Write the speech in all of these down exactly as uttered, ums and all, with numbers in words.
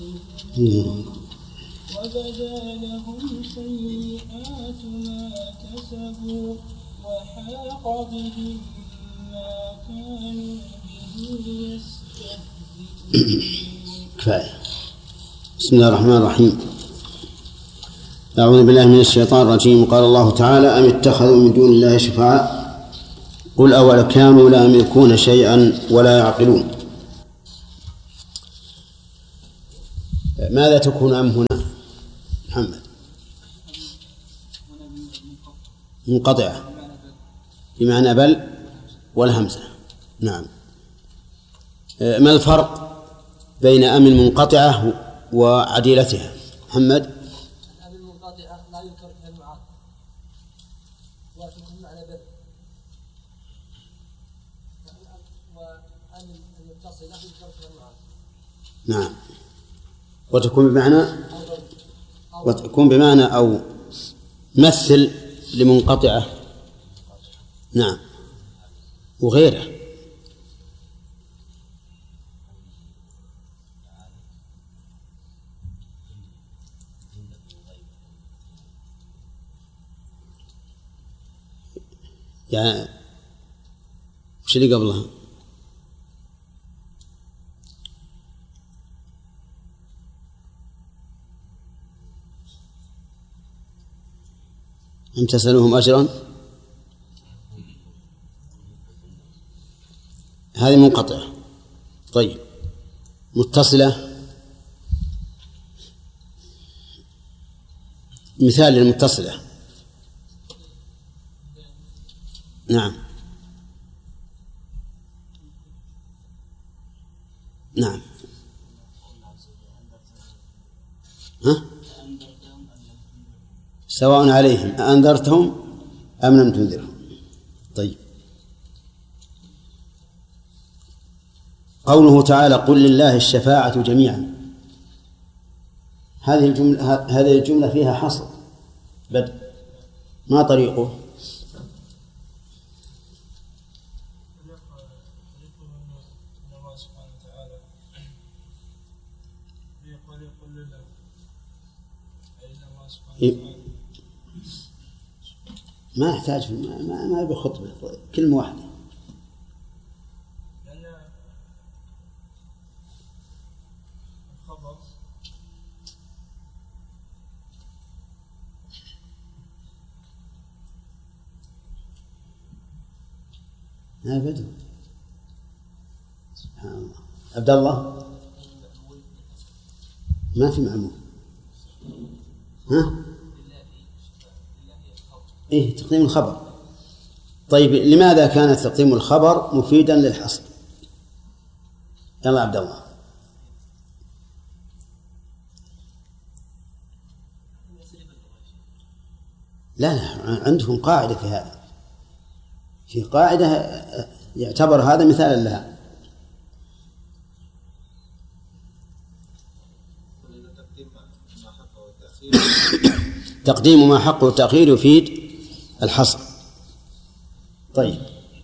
وبدا لهم سيئات ما كسبوا وحاق بهم ما كانوا به يستهزئون. بسم الله الرحمن الرحيم. أعوذ بالله من الشيطان الرجيم. قال الله تعالى: أم اتخذوا من دون الله شفعاء قل أولو كانوا لا يملكون شيئا ولا يعقلون. ماذا تكون أم هنا محمد؟ منقطعة بمعنى بل والهمزة. نعم. ما الفرق بين أم المنقطعة وعديلتها محمد؟ الأم المنقطعة لا يذكر فيها المعاد وتكون معنى بل، وأم المتصلة يذكر فيها المعاد. نعم. وتكون بمعنى وتكون بمعنى أو مثل لمنقطعة. نعم. وغيره. يعني وش اللي قبلها؟ أم تسألوهم أجرا؟ هذه منقطعة. طيب متصلة، مثال للمتصلة. نعم نعم. ها؟ سواء عليهم أأنذرتهم أم لم تنذرهم. طيب. قوله تعالى: قل لله الشفاعة جميعا. هذه الجملة هذه الجملة فيها حصر بدء. ما طريقه؟ ما يحتاج ما ما يبي خطبة، كلمة واحدة. لا بدو. سبحان الله. عبد الله ما في معمول. ها؟ إيه تقديم الخبر. طيب لماذا كان تقديم الخبر مفيدا للحصر؟ يلا عبد الله. لا لا عندهم قاعدة في هذا، في قاعدة يعتبر هذا مثالا لها. تقديم ما حقه التأخير يفيد الحصر. طيب.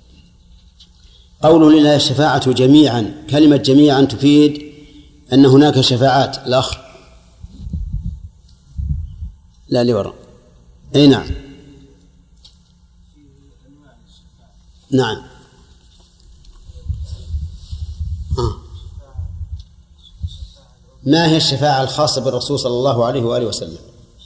قوله لله الشفاعة جميعا، كلمة جميعا تفيد أن هناك شفاعات. الأخ لا لورا. أي نعم نعم. آه. ما هي الشفاعة الخاصة بالرسول صلى الله عليه وآله وسلم؟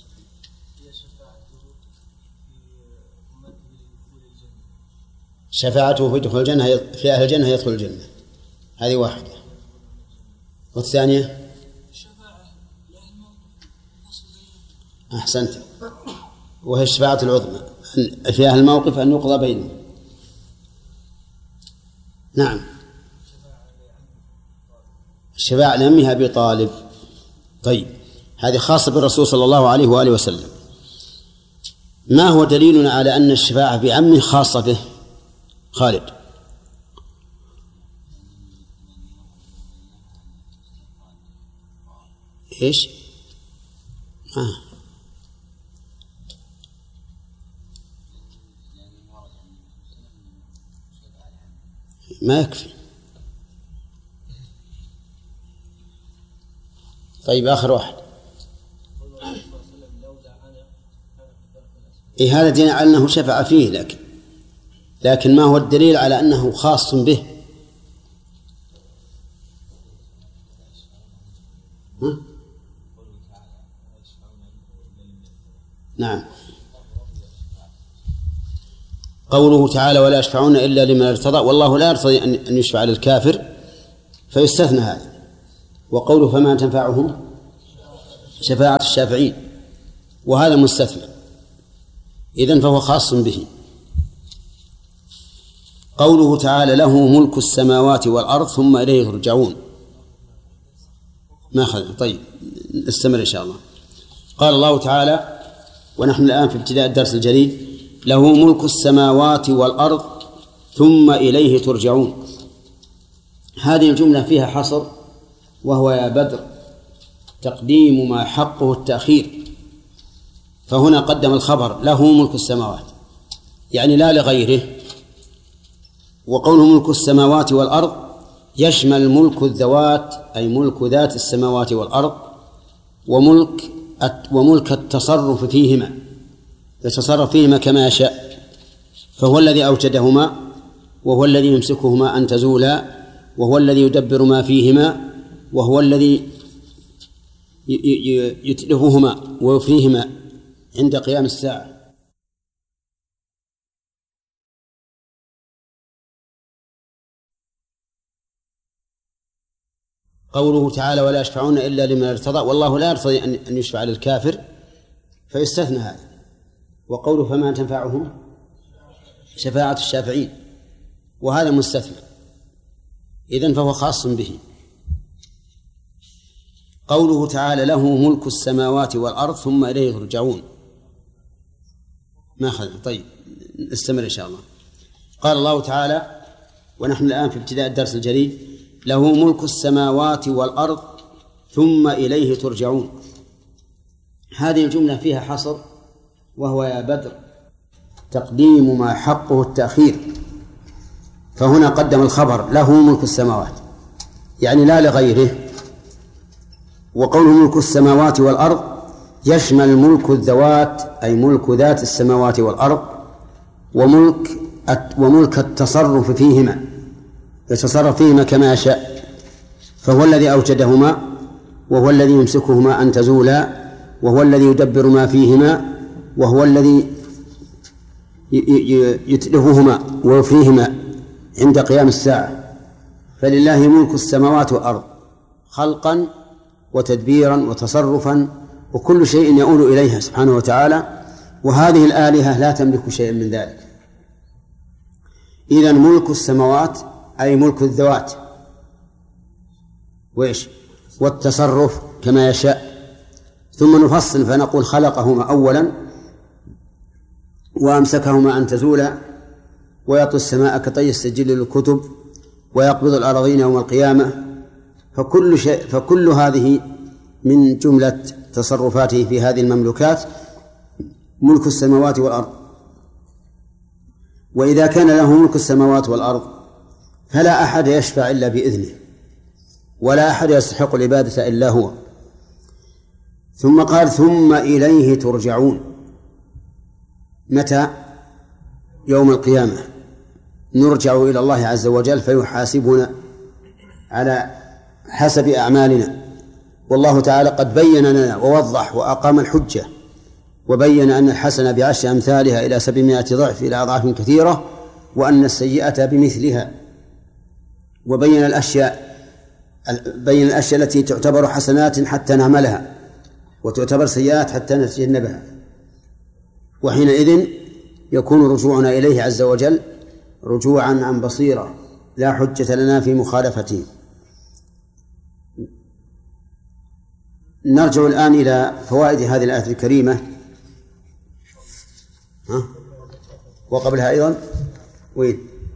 شفاعته في دخول الجنة، في أهل الجنة يدخل الجنة. هذه واحدة. والثانية أحسنت، وهي الشفاعة العظمى في أهل الموقف أن يقضى بينهم. نعم. الشفاعة لأمها أبي طالب. طيب هذه خاصة بالرسول صلى الله عليه وآله وسلم. ما هو دليلنا على أن الشفاعة بعمه خاصة به؟ خالد. إيش؟ آه. ما يكفي. طيب آخر واحد. إيه هذا دين على أنه شفع فيه، لكن لكن ما هو الدليل على أنه خاص به؟ ها؟ نعم، قوله تعالى ولا يشفعون إلا لمن ارتضى، والله لا يرتضي أن يشفع للكافر فيستثنى هذا. وقوله فما تنفعهم شفاعة الشافعين، وهذا مستثنى، إذن فهو خاص به. قوله تعالى له ملك السماوات والأرض ثم إليه ترجعون، ما أخذ. طيب استمر إن شاء الله. قال الله تعالى ونحن الآن في ابتداء الدرس الجديد له ملك السماوات والأرض ثم إليه ترجعون. هذه الجملة فيها حصر، وهو يا بدر تقديم ما حقه التأخير، فهنا قدم الخبر له ملك السماوات يعني لا لغيره. وقوله ملك السماوات والأرض يشمل ملك الذوات أي ملك ذات السماوات والأرض، وملك وملك التصرف فيهما، يتصرف فيهما كما يشاء، فهو الذي أوجدهما وهو الذي يمسكهما أن تزولا، وهو الذي يدبر ما فيهما، وهو الذي يتلفهما ويفنيهما عند قيام الساعة. قوله تعالى ولا يشفعون إلا لمن ارتضى، والله لا يرتضي أن يشفع للكافر فيستثنى هذا. وقوله فما تنفعهم شفاعة الشافعين، وهذا مستثنى، إذن فهو خاص به. قوله تعالى له ملك السماوات والأرض ثم إليه ترجعون، ما أخذ. طيب استمر إن شاء الله. قال الله تعالى ونحن الآن في ابتداء الدرس الجديد له ملك السماوات والأرض ثم إليه ترجعون. هذه الجملة فيها حصر، وهو يا بدر تقديم ما حقه التأخير، فهنا قدم الخبر له ملك السماوات يعني لا لغيره. وقوله ملك السماوات والأرض يشمل ملك الذوات أي ملك ذات السماوات والأرض، وملك وملك التصرف فيهما، يتصرف فيهما كما يشاء، فهو الذي أوجدهما وهو الذي يمسكهما أن تزولا، وهو الذي يدبر ما فيهما، وهو الذي يتلفهما ويفنيهما عند قيام الساعة. فلله ملك السماوات والأرض خلقا وتدبيرا وتصرفا، وكل شيء يؤول إليها سبحانه وتعالى، وهذه الآلهة لا تملك شيئا من ذلك. إذن ملك السماوات أي ملك الذوات وإيش والتصرف كما يشاء. ثم نفصل فنقول خلقهما أولا وأمسكهما أن تزولا، ويطوي السماء كطي السجل للكتب، ويقبض الأراضين يوم القيامة، فكل شيء فكل هذه من جملة تصرفاته في هذه المملوكات ملك السماوات والأرض. وإذا كان له ملك السماوات والأرض فلا أحد يشفع إلا بإذنه، ولا أحد يستحق العبادة إلا هو. ثم قال ثم إليه ترجعون. متى؟ يوم القيامة نرجع إلى الله عز وجل فيحاسبنا على حسب أعمالنا. والله تعالى قد بين لنا ووضح وأقام الحجة، وبين أن الحسنة بعشر أمثالها إلى سبعمائة ضعف إلى أضعاف كثيرة، وأن السيئة بمثلها، وبين الأشياء بين الأشياء التي تعتبر حسنات حتى نعملها، وتعتبر سيئات حتى نتجنبها. وحينئذ يكون رجوعنا إليه عز وجل رجوعا عن بصيرة، لا حجة لنا في مخالفته. نرجع الآن إلى فوائد هذه الآية الكريمة. ها؟ وقبلها أيضا وين؟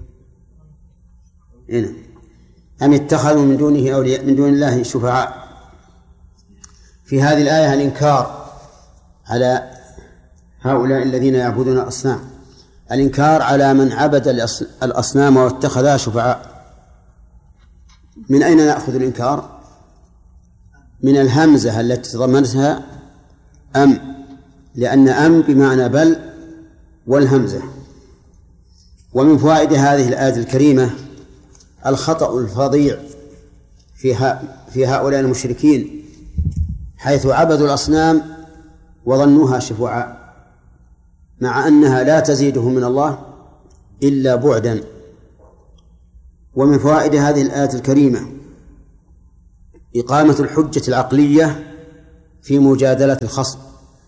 هنا أم اتخذوا من دونه أولياء من دون الله شفعاء. في هذه الآية الإنكار على هؤلاء الذين يعبدون الأصنام، الإنكار على من عبد الأصنام واتخذها شفعاء. من أين نأخذ الإنكار؟ من الهمزة التي تضمنتها أم، لأن أم بمعنى بل والهمزة. ومن فوائد هذه الآية الكريمة الخطأ الفظيع في هؤلاء المشركين حيث عبدوا الأصنام وظنوها شفعاء، مع أنها لا تزيدهم من الله إلا بعدا. ومن فوائد هذه الآية الكريمة إقامة الحجة العقلية في مجادلة الخصم،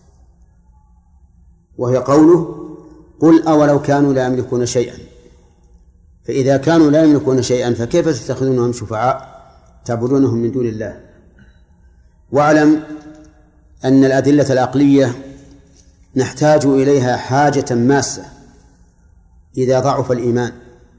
وهي قوله قل أولو كانوا لا يملكون شيئا. فإذا كانوا لا يملكون شيئا فكيف تتخذونهم شفعاء تعبدونهم من دون الله؟ واعلم أن الأدلة العقلية نحتاج إليها حاجة ماسة إذا ضعف الإيمان.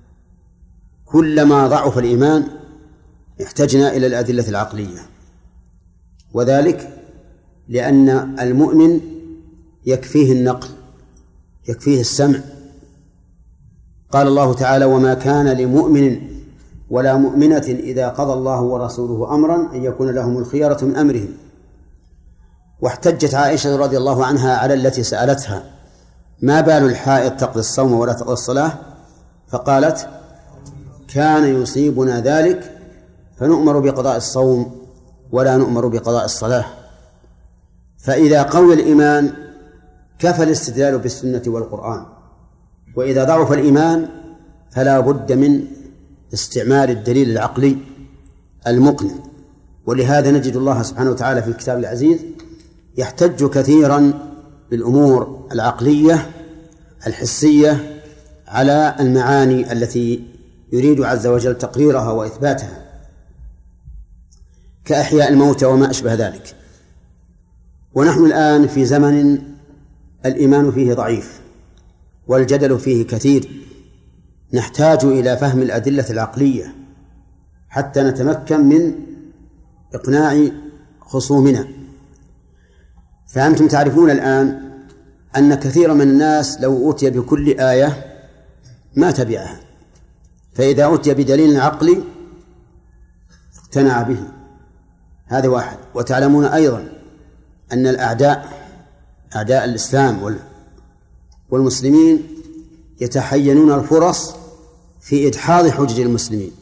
كلما ضعف الإيمان احتجنا إلى الأدلة العقلية، وذلك لأن المؤمن يكفيه النقل، يكفيه السمع. قال الله تعالى وما كان لمؤمن ولا مؤمنة إذا قضى الله ورسوله أمرا أن يكون لهم الخيارة من أمرهم. واحتجت عائشة رضي الله عنها على التي سألتها ما بال الحائض تقضي الصوم ولا تقضي الصلاة؟ فقالت كان يصيبنا ذلك فنؤمر بقضاء الصوم ولا نؤمر بقضاء الصلاة. فإذا قوي الإيمان كفى الاستدلال بالسنة والقرآن، وإذا ضعف الإيمان فلا بد من استعمال الدليل العقلي المقنع. ولهذا نجد الله سبحانه وتعالى في الكتاب العزيز يحتج كثيرا بالأمور العقلية الحسية على المعاني التي يريد عز وجل تقريرها وإثباتها، كأحياء الموتى وما أشبه ذلك. ونحن الآن في زمن الإيمان فيه ضعيف والجدل فيه كثير، نحتاج إلى فهم الأدلة العقلية حتى نتمكن من إقناع خصومنا. فأنتم تعرفون الآن أن كثير من الناس لو أوتي بكل آية ما تبعها، فإذا أوتي بدليل عقلي اقتنع به. هذا واحد. وتعلمون أيضا أن الأعداء أعداء الإسلام والمسلمين يتحينون الفرص في إدحاض حجج المسلمين،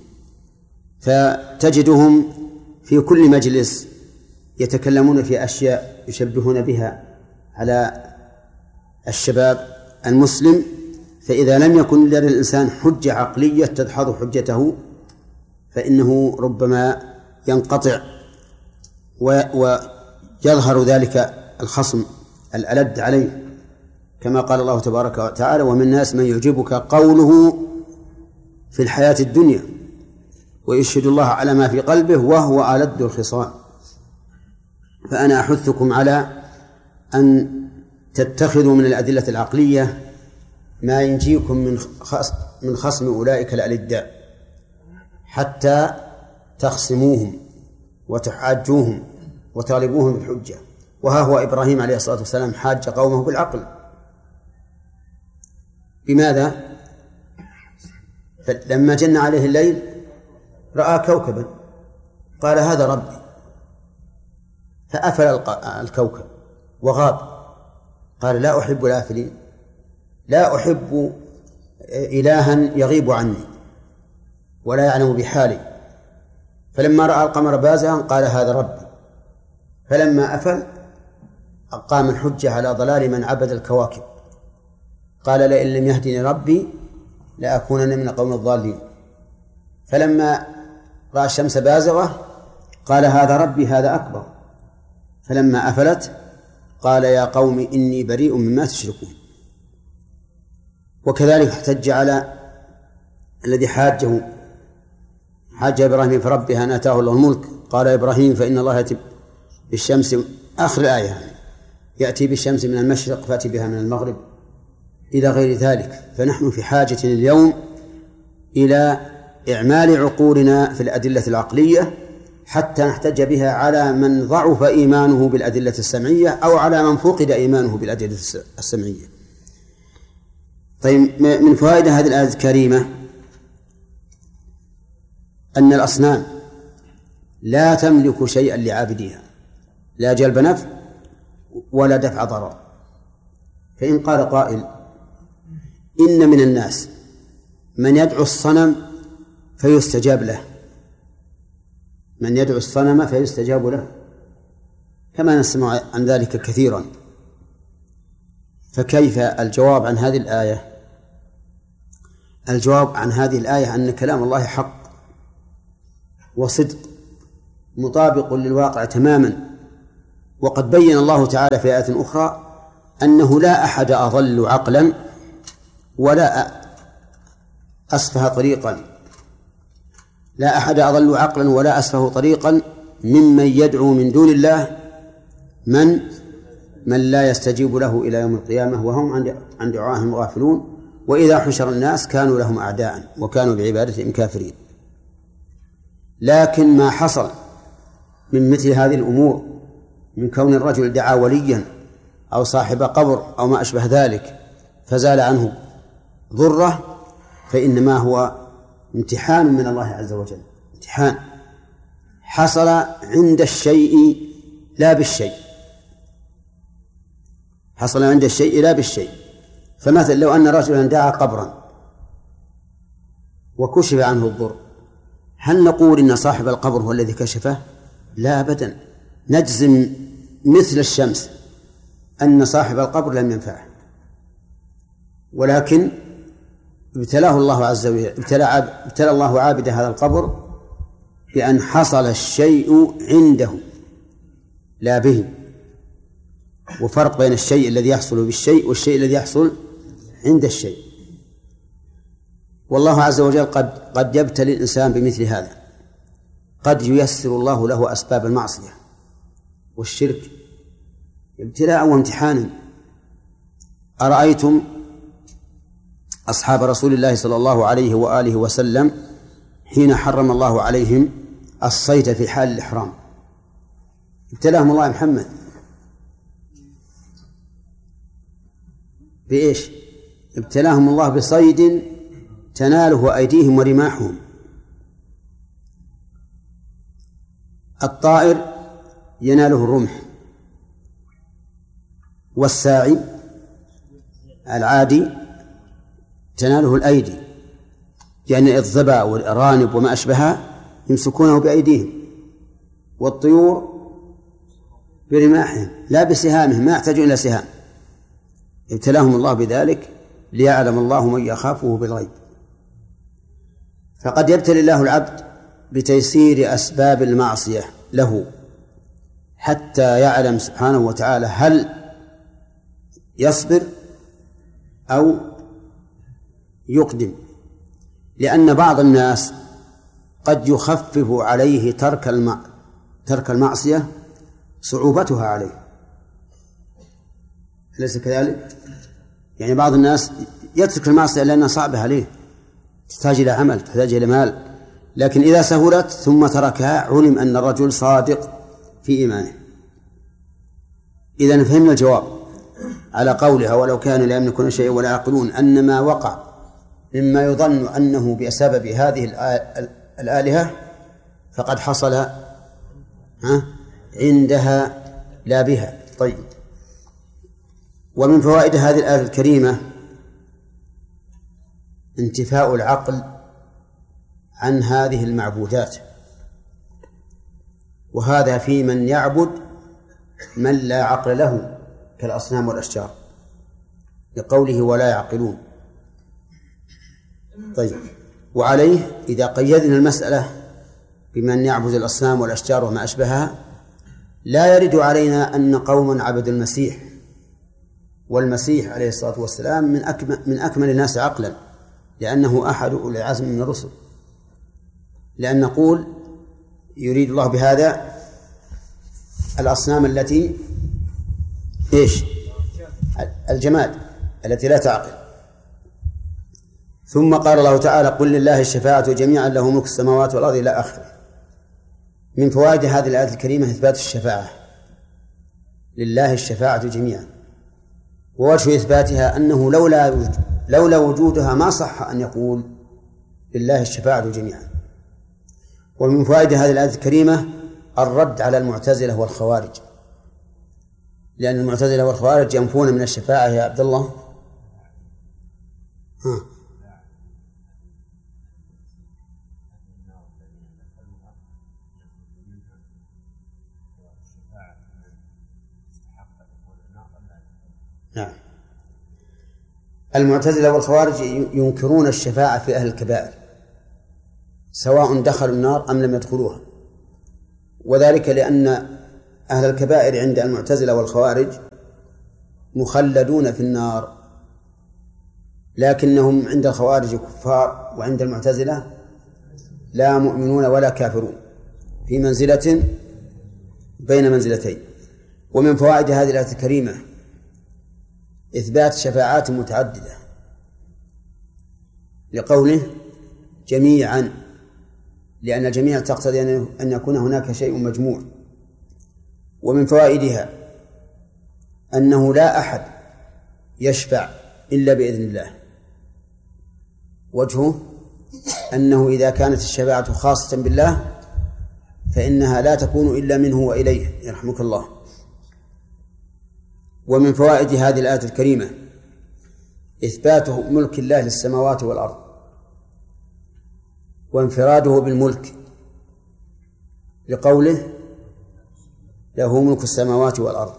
فتجدهم في كل مجلس يتكلمون في أشياء يشبهون بها على الشباب المسلم، فإذا لم يكن لدى الإنسان حجة عقلية تدحض حجته فإنه ربما ينقطع ويظهر ذلك الخصم الألد عليه، كما قال الله تبارك وتعالى ومن الناس من يعجبك قوله في الحياة الدنيا ويشهد الله على ما في قلبه وهو ألد الخصام. فأنا أحثكم على أن تتخذوا من الأدلة العقلية ما ينجيكم من من خصم أولئك الألداء حتى تخصموهم وتحاجوهم وتغلبوهم بالحجة. وها هو إبراهيم عليه الصلاة والسلام حاج قومه بالعقل. بماذا؟ لما جن عليه الليل رأى كوكبا قال هذا ربي، فأفل الكوكب وغاب، قال لا أحب الآفلين، لا أحب إلها يغيب عني ولا يعلم بحالي. فلما رأى القمر بازغا قال هذا ربي، فلما أفل أقام الحجة على ضلال من عبد الكواكب، قال لئن لم يهدني ربي لأكونن من القوم الضالين. فلما رأى الشمس بازغة قال هذا ربي هذا أكبر، فلما أفلت قال يا قوم إني بريء مما تشركون. وكذلك احتج على الذي حاجه حاج إبراهيم في ربه أن آتاه الله الملك، قال إبراهيم فإن الله يأتي بالشمس، آخر الآية يأتي بالشمس من المشرق فأتي بها من المغرب إلى غير ذلك. فنحن في حاجة اليوم إلى إعمال عقولنا في الأدلة العقلية حتى نحتج بها على من ضعف إيمانه بالأدلة السمعية أو على من فقد إيمانه بالأدلة السمعية. طيب، من فوائد هذه الآية الكريمة أن الأصنام لا تملك شيئا لعابديها، لا جلب نفع ولا دفع ضرر. فإن قال قائل إن من الناس من يدعو الصنم فيستجاب له، من يدعو الصنم فيستجاب له، كما نسمع عن ذلك كثيرا، فكيف الجواب عن هذه الآية؟ الجواب عن هذه الآية أن كلام الله حق وصدق مطابق للواقع تماما. وقد بين الله تعالى في آيات أخرى أنه لا أحد أضل عقلا ولا أسفه طريقا، لا أحد أضل عقلا ولا أسفه طريقا ممن يدعو من دون الله من من لا يستجيب له إلى يوم القيامة وهم عن دعائهم غافلون، وإذا حشر الناس كانوا لهم أعداء وكانوا بعبادتهم كافرين. لكن ما حصل من مثل هذه الأمور من كون الرجل دعا وليا أو صاحب قبر أو ما أشبه ذلك فزال عنه ضره، فإنما هو امتحان من الله عز وجل، امتحان حصل عند الشيء لا بالشيء، حصل عند الشيء لا بالشيء. فمثلا لو أن رجلا دعا قبرا وكشف عنه الضر، هل نقول إن صاحب القبر هو الذي كشفه؟ لا أبدا، نجزم مثل الشمس أن صاحب القبر لم ينفعه، ولكن ابتلاه الله عز وجل، ابتلى, ابتلى الله عابد هذا القبر بأن حصل الشيء عنده لا به. وفرق بين الشيء الذي يحصل بالشيء والشيء الذي يحصل عند الشيء. والله عز وجل قد قد يبتلي الإنسان بمثل هذا، قد ييسر الله له أسباب المعصية والشرك ابتلاء وامتحانا. أرأيتم أصحاب رسول الله صلى الله عليه وآله وسلم حين حرم الله عليهم الصيد في حال الإحرام، ابتلاهم الله محمد بإيش؟ ابتلاهم الله بصيد تناله أيديهم ورماحهم. الطائر يناله الرمح، والساعي العادي تناله الأيدي، يعني الظباء والأرانب وما أشبهها يمسكونه بأيديهم، والطيور برماحهم لا بسهامهم، ما يحتاجون إلى سهام. ابتلاهم الله بذلك ليعلم الله من يخافه بالغيب. فقد يبتلي الله العبد بتيسير أسباب المعصية له حتى يعلم سبحانه وتعالى هل يصبر أو يقدم، لأن بعض الناس قد يخفف عليه ترك الم... ترك المعصية صعوبتها عليه، أليس كذلك؟ يعني بعض الناس يترك المعصية لأنها صعبة عليه، تحتاج إلى عمل، تحتاج إلى مال، لكن إذا سهلت ثم تركها علم أن الرجل صادق في إيمانه. إذا فهمنا الجواب على قولها ولو كانوا لا يملكون شيئا ولا يعقلون، أن ما وقع مما يظن أنه بسبب هذه الآلهة فقد حصل ها عندها لا بها. طيب، ومن فوائد هذه الآية الكريمة انتفاء العقل عن هذه المعبودات، وهذا في من يعبد من لا عقل له كالأصنام والأشجار، لقوله ولا يعقلون. طيب، وعليه إذا قيدنا المسألة بمن يعبد الأصنام والأشجار وما أشبهها لا يرد علينا أن قوما عبدوا المسيح، والمسيح عليه الصلاة والسلام من أكمل, من أكمل الناس عقلا، لأنه أحد أولي العزم من الرسل. لأن نقول يريد الله بهذا الأصنام التي إيش؟ الجماد التي لا تعقل. ثم قال الله تعالى قل لله الشفاعة جميعا له ملك السماوات والأرض إلى آخره. من فوائد هذه الآية الكريمة إثبات الشفاعة، لله الشفاعة جميعا، ووجه إثباتها أنه لولا لولا وجودها ما صح أن يقول لله الشفاعة جميعا. ومن فوائد هذه الآية الكريمة الرد على المعتزلة والخوارج، لأن المعتزلة والخوارج ينفون من الشفاعة يا عبد الله. ها. نعم. المعتزلة والخوارج ينكرون الشفاعة في أهل الكبائر سواء دخلوا النار أم لم يدخلوها، وذلك لأن أهل الكبائر عند المعتزلة والخوارج مخلدون في النار، لكنهم عند الخوارج كفار وعند المعتزلة لا مؤمنون ولا كافرون، في منزلة بين منزلتين. ومن فوائد هذه الآية الكريمة إثبات شفاعات متعددة لقوله جميعا، لأن الجميع تقتضي أن يكون هناك شيء مجموع. ومن فوائدها أنه لا أحد يشفع إلا بإذن الله، وجهه أنه إذا كانت الشفاعة خاصة بالله فإنها لا تكون إلا منه وإليه يرحمك الله. ومن فوائد هذه الآية الكريمة إثبات ملك الله للسماوات والأرض وانفراده بالملك لقوله له ملك السماوات والأرض.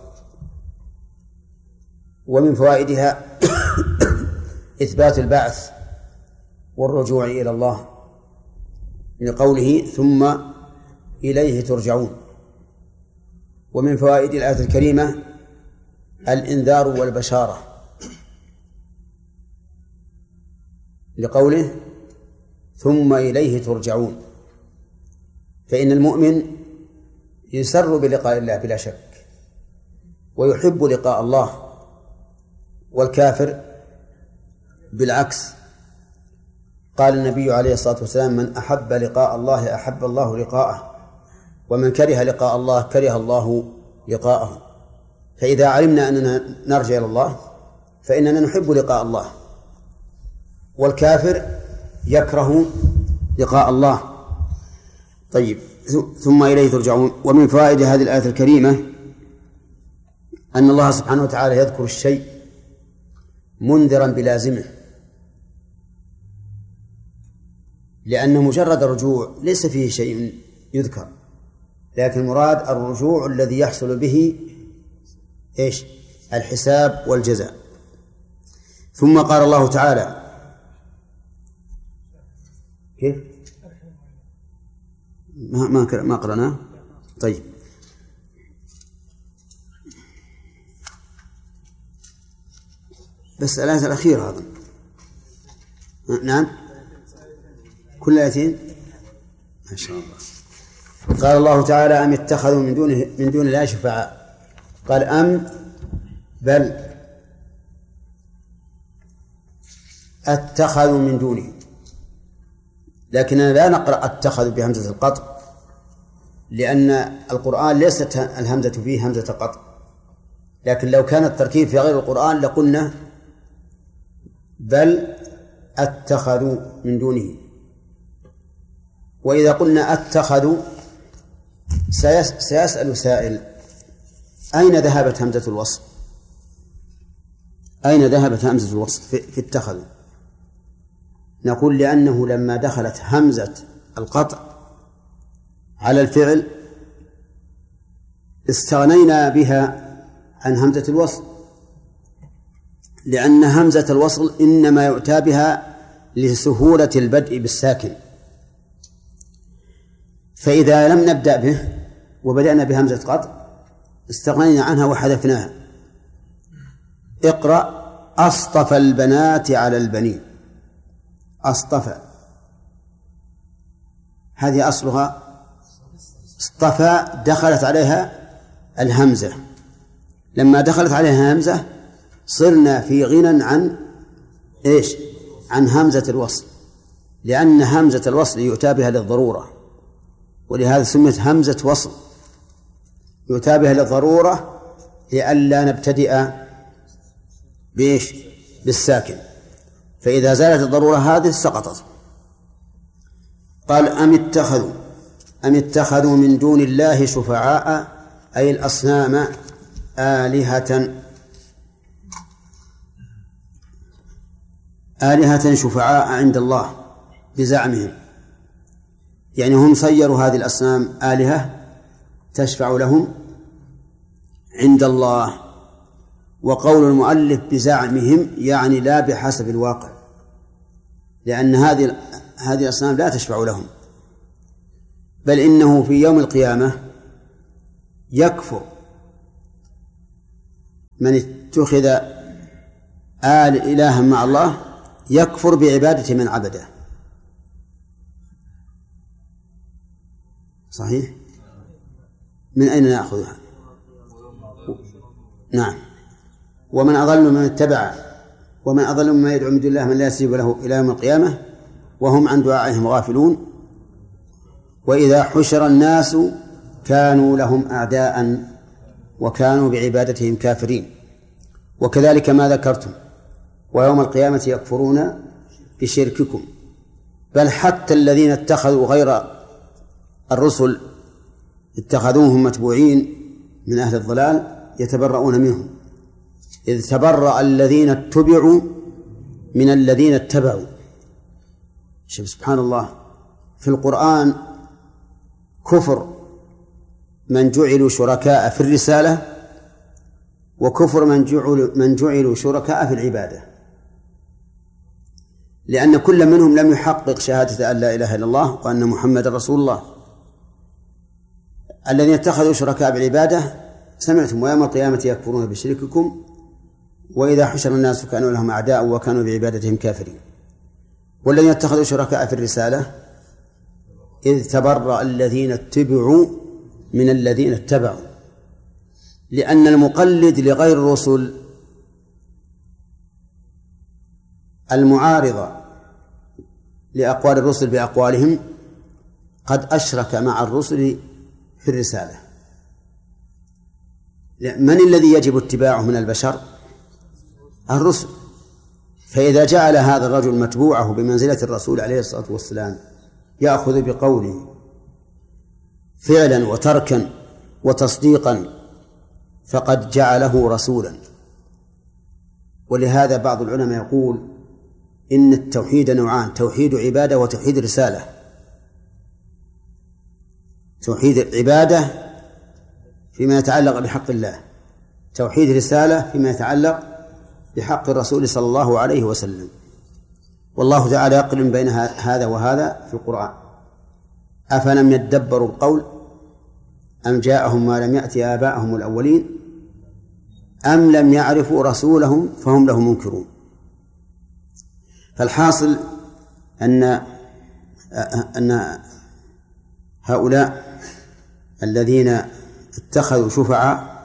ومن فوائدها إثبات البعث والرجوع إلى الله لقوله ثم إليه ترجعون. ومن فوائد الآية الكريمة الإنذار والبشارة لقوله ثم إليه ترجعون، فإن المؤمن يسر بلقاء الله بلا شك ويحب لقاء الله، والكافر بالعكس. قال النبي عليه الصلاة والسلام من أحب لقاء الله أحب الله لقاءه، ومن كره لقاء الله كره الله لقاءه. فإذا علمنا أننا نرجع إلى الله فإننا نحب لقاء الله، والكافر يكره لقاء الله. طيب، ثم إليه ترجعون. ومن فوائد هذه الآية الكريمة أن الله سبحانه وتعالى يذكر الشيء منذرا بلازمه، لأن مجرد الرجوع ليس فيه شيء يذكر، لكن المراد الرجوع الذي يحصل به إيش؟ الحساب والجزاء. ثم قال الله تعالى كيف؟ ما ما ما قرأناه. طيب، بس الآية الأخيرة هذا. نعم، كل آيتين ما شاء الله. قال الله تعالى أم اتخذوا من دونه من دون الله شفعاء. قال أم بل اتخذوا من دونه، لكننا لا نقرأ اتخذوا بهمزة القطع، لأن القرآن ليست الهمزة فيه همزة قطع، لكن لو كان التركيب في غير القرآن لقلنا بل اتخذوا من دونه. وإذا قلنا اتخذوا سيسأل سائل أين ذهبت همزة الوصل؟ أين ذهبت همزة الوصل في اتخذوا؟ نقول لأنه لما دخلت همزة القطع على الفعل استغنينا بها عن همزة الوصل، لأن همزة الوصل إنما يؤتى بها لسهولة البدء بالساكن، فإذا لم نبدأ به وبدأنا بهمزة قطع استغنينا عنها وحذفناها. اقرأ أصطفى البنات على البنين. أصطفى هذه أصلها اصطفى، دخلت عليها الهمزة، لما دخلت عليها همزة صرنا في غنى عن إيش؟ عن همزة الوصل، لأن همزة الوصل يؤتى بها للضرورة، ولهذا سميت همزة وصل، يؤتى بها للضرورة لئلا نبتدئ بإيش؟ بالساكن، فإذا زالت الضرورة هذه سقطت. قال أم اتخذوا أم اتخذوا من دون الله شفعاء أي الأصنام آلهة آلهة شفعاء عند الله بزعمهم، يعني هم صيروا هذه الأصنام آلهة تشفع لهم عند الله. وقول المؤلف بزعمهم يعني لا بحسب الواقع، لأن هذه هذه الأصنام لا تشفع لهم، بل إنه في يوم القيامة يكفر من اتخذ آل إلها مع الله، يكفر بعبادة من عبده. صحيح؟ من أين نأخذها؟ نعم. ومن أضل من اتبع ومن أضل مما يدعو من دون الله من لا يستجيب له إلى يوم القيامة وهم عن دعائهم غافلون. وإذا حشر الناس كانوا لهم أعداء وكانوا بعبادتهم كافرين. وكذلك ما ذكرتم، ويوم القيامة يكفرون بشرككم. بل حتى الذين اتخذوا غير الرسل اتخذوهم متبوعين من أهل الضلال يتبرؤون منهم، إذ تبرأ الذين اتبعوا من الذين اتبعوا. شوف سبحان الله، في القرآن كفر من جعلوا شركاء في الرسالة، وكفر من جعلوا من جعلوا شركاء في العبادة، لأن كل منهم لم يحقق شهادة أن لا إله إلا الله وأن محمد رسول الله. الذين اتخذوا شركاء بالعبادة سمعتم ويوم القيامة يكفرون بشرككم وإذا حشر الناس كانوا لهم أعداء وكانوا بعبادتهم كافرين. والذين اتخذوا شركاء في الرسالة إذ تبرأ الذين اتبعوا من الذين اتبعوا، لأن المقلد لغير الرسل المعارضة لأقوال الرسل بأقوالهم قد أشرك مع الرسل في الرسالة. من الذي يجب اتباعه من البشر؟ الرسل. فإذا جعل هذا الرجل متبوعه بمنزلة الرسول عليه الصلاة والسلام يأخذ بقوله فعلا وتركا وتصديقا فقد جعله رسولا. ولهذا بعض العلماء يقول إن التوحيد نوعان: توحيد عبادة وتوحيد رسالة. توحيد العبادة فيما يتعلق بحق الله، توحيد رسالة فيما يتعلق بحق الرسول صلى الله عليه وسلم. والله تعالى يقرن بين هذا وهذا في القرآن: أفلم يدبروا القول أم جاءهم ما لم يأت آباءهم الأولين أم لم يعرفوا رسولهم فهم له منكرون. فالحاصل أن أن هؤلاء الذين اتخذوا شفعاء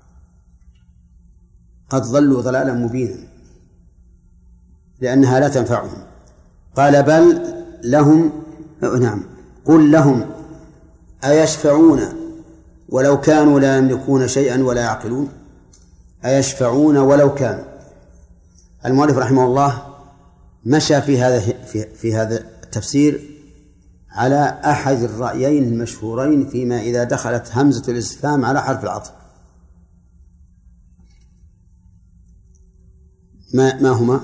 قد ضلوا ضلالا مبينا، لأنها لا تنفعهم. قال بل لهم نعم قل لهم أيشفعون ولو كانوا لا يملكون شيئا ولا يعقلون. أيشفعون ولو كانوا. المؤلف رحمه الله مشى في هذا في, في هذا التفسير على أحد الرأيين المشهورين فيما إذا دخلت همزة الاستفهام على حرف العطف. ما ما هما؟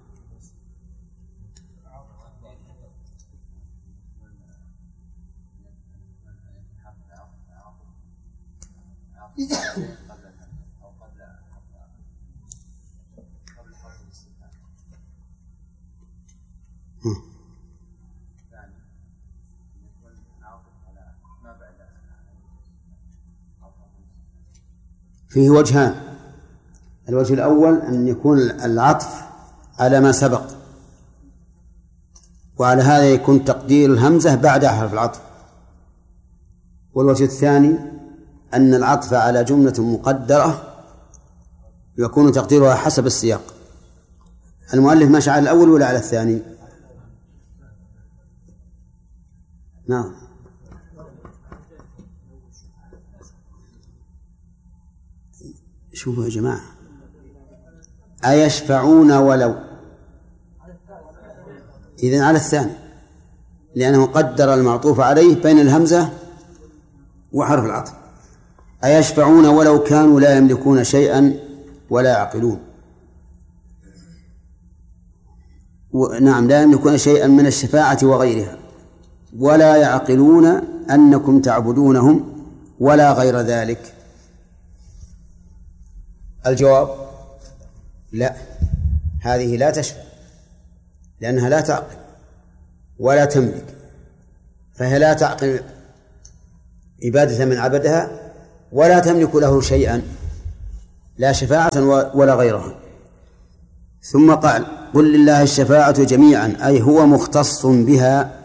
فيه وجهان: الوجه الأول أن يكون العطف على ما سبق، وعلى هذا يكون تقدير الهمزة بعد حرف العطف. والوجه الثاني أن العطف على جملة مقدرة يكون تقديرها حسب السياق. المؤلف مشى على الأول ولا على الثاني؟ نعم. شوفوا يا جماعة، أيشفعون ولو، إذن على الثاني. لأنه قدر المعطوف عليه بين الهمزة وحرف العطف. أيشفعون ولو كانوا لا يملكون شيئا ولا يعقلون. نعم، لا يملكون شيئا من الشفاعة وغيرها ولا يعقلون أنكم تعبدونهم ولا غير ذلك. الجواب لا، هذه لا تشفع لأنها لا تعقل ولا تملك، فهي لا تعقل عبادة من عبدها ولا تملك له شيئا، لا شفاعة ولا غيرها. ثم قال قل لله الشفاعة جميعا، أي هو مختص بها.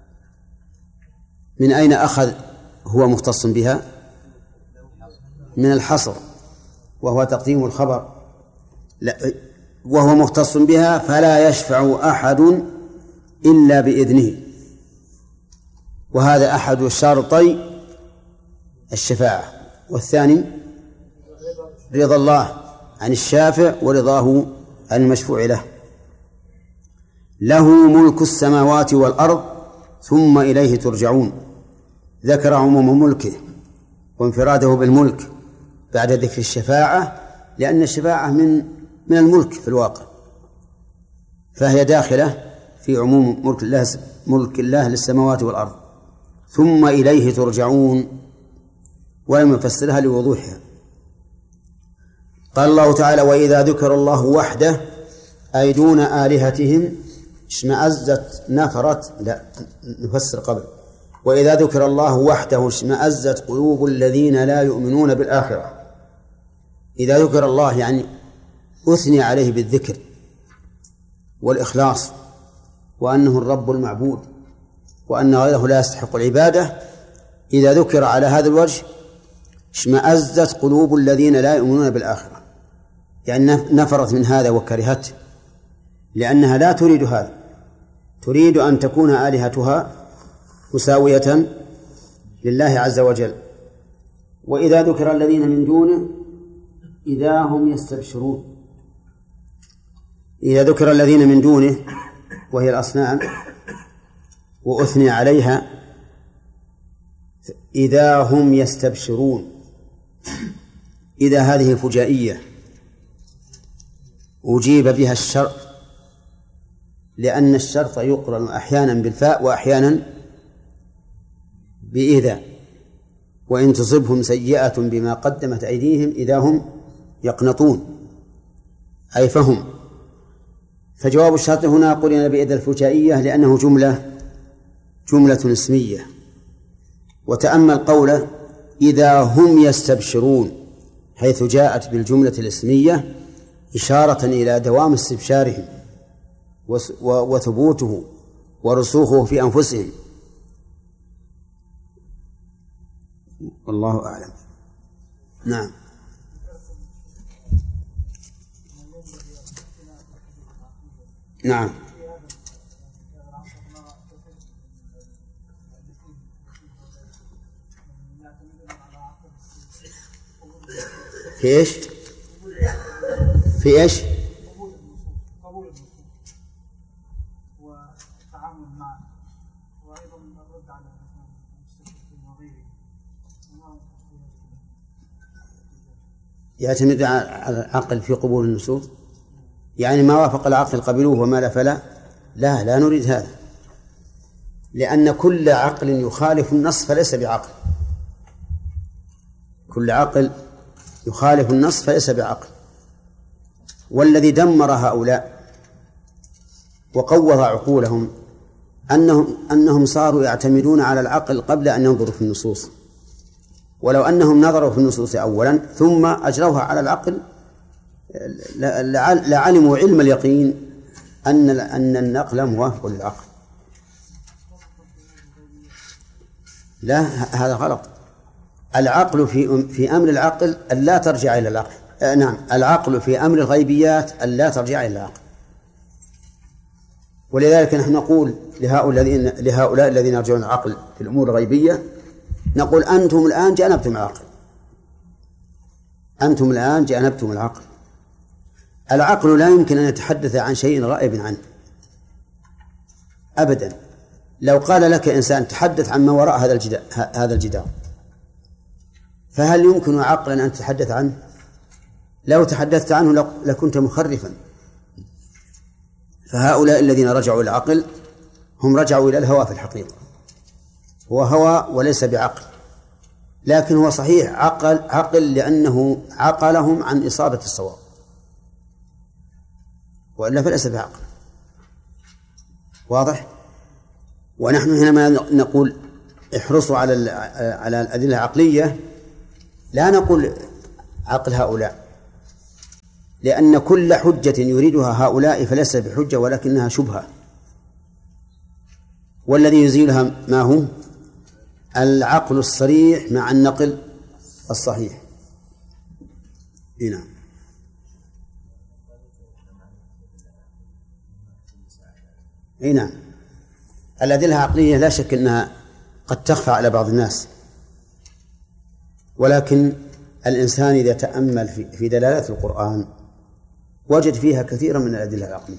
من أين أخذ هو مختص بها؟ من الحصر، وهو تقديم الخبر. لا، وهو مختص بها فلا يشفع أحد إلا بإذنه، وهذا أحد شرطي الشفاعة. والثاني رضا الله عن الشافع ورضاه عن المشفوع له. له ملك السماوات والأرض ثم إليه ترجعون. ذكر عموم ملكه وانفراده بالملك بعد ذكر الشفاعة، لأن الشفاعة من من الملك في الواقع، فهي داخلة في عموم ملك الله ملك الله للسماوات والأرض. ثم إليه ترجعون، ولم يفسرها لوضوحها. قال الله تعالى وإذا ذكر الله وحده أي دون آلهتهم اشمأزت نفرت لا نفسر قبل وإذا ذكر الله وحده اشمأزت قلوب الذين لا يؤمنون بالآخرة. إذا ذكر الله يعني أثني عليه بالذكر والإخلاص، وأنه الرب المعبود، وأن غيره لا يستحق العبادة. إذا ذكر على هذا الوجه اشمأزت قلوب الذين لا يؤمنون بالآخرة، يعني نفرت من هذا وكرهته، لأنها لا تريد هذا، تريد أن تكون آلهتها مساوية لله عز وجل. وإذا ذكر الذين من دونه إذا هم يستبشرون. إذا ذكر الذين من دونه وهي الأصنام وأثني عليها إذا هم يستبشرون. إذا هذه فجائية أجيب بها الشرط، لأن الشرط يقرن أحيانا بالفاء وأحيانا بإذا. وإن تصبهم سيئة بما قدمت أيديهم إذا هم يقنطون، أي فهم. فجواب الشرط هنا قرن بإذا الفجائية لأنه جملة جملة اسمية. وتأمل قوله إذا هم يستبشرون، حيث جاءت بالجملة الاسمية إشارة إلى دوام استبشارهم وثبوته ورسوخه في أنفسهم. والله أعلم. نعم. نعم. في إيش؟ في إيش؟ قبول النصوص والتعامل معه، وأيضا الرد على المستشرقين وغيرهم. يعتمد على العقل في قبول النصوص، يعني ما وافق العقل قبلوه وما لا فلا. لا لا نريد هذا، لأن كل عقل يخالف النص فليس بعقل. كل عقل يخالف النص فليس بعقل. والذي دمر هؤلاء وقوض عقولهم أنهم أنهم صاروا يعتمدون على العقل قبل أن ينظروا في النصوص. ولو أنهم نظروا في النصوص أولا ثم أجروها على العقل لعلموا علم اليقين أن أن النقل موافق للعقل. لا، هذا غلط. العقل في في أمر العقل أن لا ترجع إلى العقل. آه نعم، العقل في أمر الغيبيات أن لا ترجع إلى العقل. ولذلك نحن نقول لهؤلاء الذين لهؤلاء الذين يرجعون العقل في الأمور الغيبية، نقول أنتم الآن جانبتم العقل، أنتم الآن جانبتم العقل. العقل لا يمكن أن يتحدث عن شيء غائب عنه أبدا، لو قال لك إنسان تحدث عن ما وراء هذا الجدار هذا الجدار فهل يمكن عقلا أن تتحدث عنه؟ لو تحدثت عنه لكنت مخرفا. فهؤلاء الذين رجعوا إلى العقل هم رجعوا إلى الهوى في الحقيقة، هو هوى وليس بعقل، لكن هو صحيح عقل عقل لأنه عقلهم عن إصابة الصواب، وإلا فليس بعقل. واضح؟ ونحن حينما نقول احرصوا على على الأدلة العقلية لا نقول عقل هؤلاء، لأن كل حجة يريدها هؤلاء فليس بحجة ولكنها شبهة، والذي يزيلها ما هو العقل الصريح مع النقل الصحيح. هنا هنا الأدلة العقلية لا شك أنها قد تخفى على بعض الناس، ولكن الإنسان إذا تأمل في دلالات القرآن وجد فيها كثيرا من الأدلة العقلية.